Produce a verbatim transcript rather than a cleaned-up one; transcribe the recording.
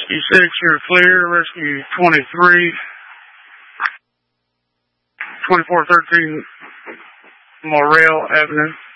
You six, you're clear. Rescue twenty-three. twenty-four thirteen Morrell Avenue.